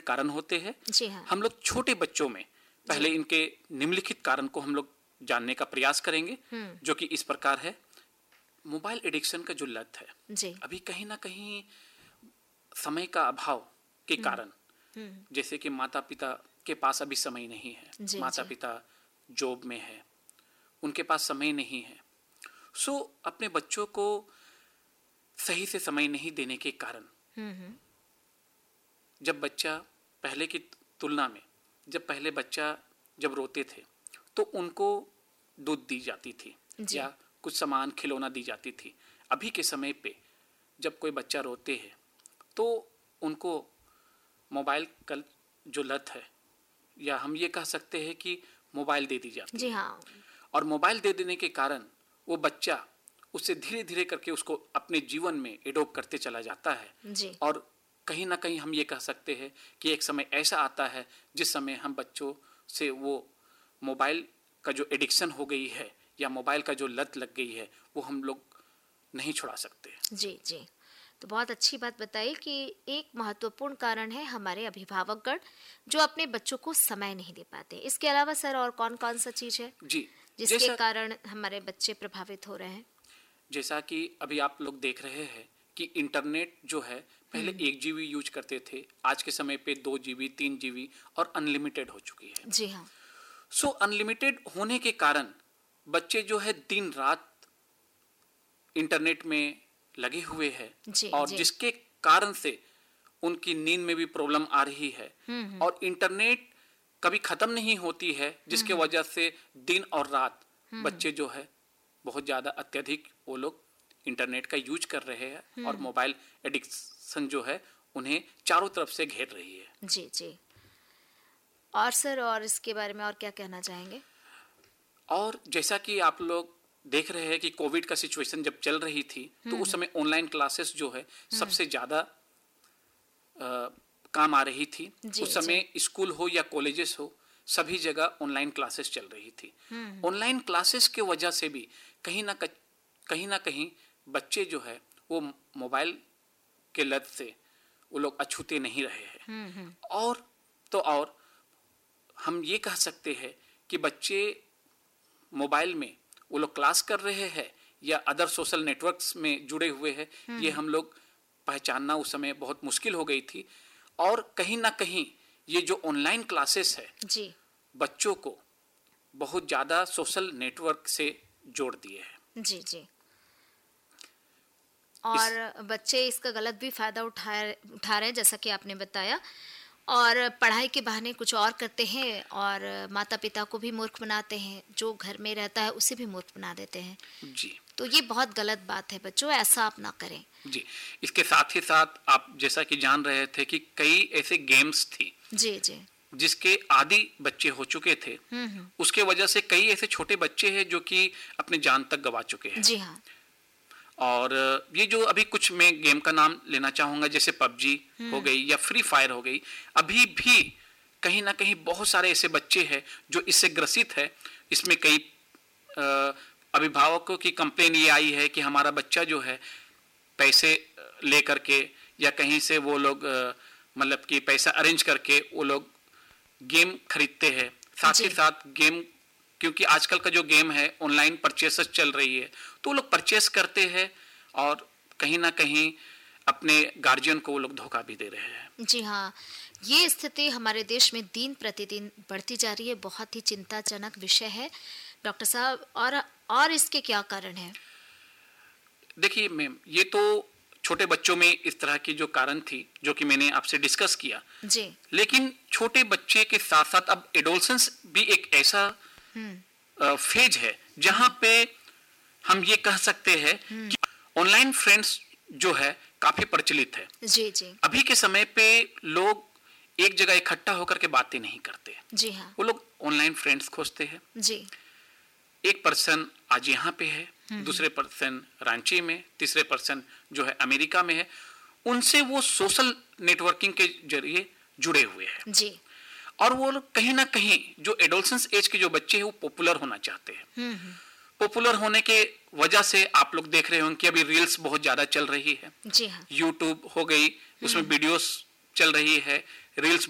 कारण होते हैं। जी हाँ। हम लोग छोटे बच्चों में पहले इनके निम्नलिखित कारण को हम लोग जानने का प्रयास करेंगे, जो कि इस प्रकार है। मोबाइल एडिक्शन का जो लत है जी। अभी कहीं ना कहीं समय का अभाव के कारण, जैसे कि माता पिता के पास अभी समय नहीं है, माता पिता जॉब में है, उनके पास समय नहीं है, सो अपने बच्चों को सही से समय नहीं देने के कारण जब बच्चा पहले की तुलना में पहले बच्चा जब रोते थे तो उनको दूध दी जाती थी या कुछ सामान खिलौना दी जाती थी। अभी के समय पे जब कोई बच्चा रोते हैं तो उनको मोबाइल का जो लत है, या हम ये कह सकते हैं कि मोबाइल दे दी जाती है। हाँ। और मोबाइल दे देने के कारण वो बच्चा उससे धीरे धीरे करके उसको अपने जीवन में एडॉप्ट करते चला जाता है जी। और कहीं ना कहीं हम ये कह सकते हैं कि एक समय ऐसा आता है जिस समय हम बच्चों से वो मोबाइल का जो एडिक्शन हो गई है या मोबाइल का जो लत लग गई है वो हम लोग नहीं छुड़ा सकते। जी जी, तो बहुत अच्छी बात बताई कि एक महत्वपूर्ण कारण है हमारे अभिभावकगण जो अपने बच्चों को समय नहीं दे पाते। इसके अलावा सर और कौन कौन सा चीज़ है जी जिसके कारण हमारे बच्चे प्रभावित हो रहे हैं? जैसा कि अभी आप लोग देख रहे हैं कि इंटरनेट जो है पहले 1 GB यूज करते थे, आज के समय पे 2 GB 3 GB और अनलिमिटेड हो चुकी है। जी हाँ। सो अनलिमिटेड होने के कारण बच्चे जो है दिन रात इंटरनेट में लगे हुए हैं और जिसके कारण से उनकी नींद में भी प्रॉब्लम आ रही है और इंटरनेट कभी खत्म नहीं होती है, जिसके वजह से दिन और रात बच्चे जो है बहुत ज़्यादा अत्यधिक वो लोग इंटरनेट का यूज कर रहे हैं और मोबाइल एडिक्शन जो है उन्हें चारों तरफ से घेर रही है। जी जी। और सर और इसके बारे में और क्या कहना चाहेंगे? और जैसा कि आप लोग देख रहे हैं कि कोविड का सिचुएशन जब चल रही थी तो उस समय ऑनलाइन क्लासेस जो है सबसे ज़्यादा काम आ रही थी। उस समय स्कूल हो या कॉलेजेस हो सभी जगह ऑनलाइन क्लासेस चल रही थी। ऑनलाइन क्लासेस के वजह से भी कहीं ना कहीं बच्चे जो है वो मोबाइल के लत से वो लोग अछूते नहीं रहे हैं। और हम ये कह सकते हैं कि बच्चे मोबाइल में वो लोग क्लास कर रहे हैं या अदर सोशल नेटवर्क्स में जुड़े हुए हैं, ये हम लोग पहचानना उस समय बहुत मुश्किल हो गई थी। और कहीं ना कहीं ये जो ऑनलाइन क्लासेस है जी बच्चों को बहुत ज़्यादा सोशल नेटवर्क से जोड़ दिए हैं। जी जी। और बच्चे इसका गलत भी फायदा उठा रहे हैं जैसा कि आपने बताया, और पढ़ाई के बहाने कुछ और करते हैं और माता पिता को भी मूर्ख बनाते हैं, जो घर में रहता है उसे भी मूर्ख बना देते हैं। जी, तो ये बहुत गलत बात है, बच्चों ऐसा आप ना करें। जी, इसके साथ ही साथ आप जैसा कि जान रहे थे कि कई ऐसे गेम्स थी जी जी जिसके आदी बच्चे हो चुके थे, उसके वजह से कई ऐसे छोटे बच्चे हैं जो कि अपने जान तक गवा चुके हैं। जी हाँ। और ये जो अभी कुछ मैं गेम का नाम लेना चाहूँगा, जैसे पबजी हो गई या फ्री फायर हो गई, अभी भी कहीं ना कहीं बहुत सारे ऐसे बच्चे हैं जो इससे ग्रसित है। इसमें कई अभिभावकों की कंप्लेन ये आई है कि हमारा बच्चा जो है पैसे ले करके या कहीं से वो लोग मतलब कि पैसा अरेंज करके वो लोग गेम खरीदते हैं। साथ ही साथ गेम, क्योंकि आजकल का जो गेम है ऑनलाइन परचेसेस चल रही है, तो लोग परचेस करते हैं और कहीं ना कहीं अपने गार्जियन को वो लोग धोखा भी दे रहे हैं। जी हाँ, ये स्थिति हमारे देश में दिन प्रतिदिन बढ़ती जा रही है, बहुत ही चिंताजनक विषय है डॉक्टर साहब। और इसके क्या कारण है? देखिए मैम, ये तो छोटे बच्चों में इस तरह की जो कारण थी जो कि मैंने आपसे डिस्कस किया जी, लेकिन छोटे बच्चे के साथ साथ अब एडोलसेंस भी एक ऐसा फेज है जहां पे हम ये कह सकते हैं कि ऑनलाइन फ्रेंड्स जो है काफी प्रचलित है। जी जी। अभी के समय पे लोग एक जगह इकट्ठा होकर के बातें नहीं करते। जी हाँ। वो लोग ऑनलाइन फ्रेंड्स खोजते हैं। जी। एक पर्सन आज यहाँ पे है, दूसरे पर्सन रांची में, तीसरे पर्सन जो है अमेरिका में है, उनसे वो सोशल नेटवर्किंग के जरिए जुड़े हुए हैं। जी। और वो लोग कहीं ना कहीं जो एडोलसेंस एज के जो बच्चे हैं वो पॉपुलर होना चाहते हैं। पॉपुलर होने के वजह से आप लोग देख रहे होंगे कि अभी रील्स बहुत ज्यादा चल रही है। जी हाँ। यूट्यूब हो गई, उसमें वीडियोस चल रही है, रील्स